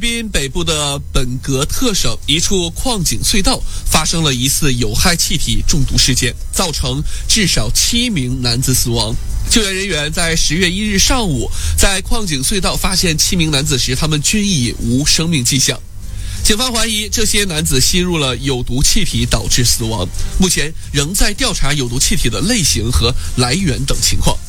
宾北部的本格特省一处矿井隧道发生了疑似有害气体中毒事件，造成至少7名男子死亡。救援人员在10月1日上午在矿井隧道发现7名男子时，他们均已无生命迹象。警方怀疑这些男子吸入了有毒气体导致死亡，目前仍在调查有毒气体的类型和来源等情况。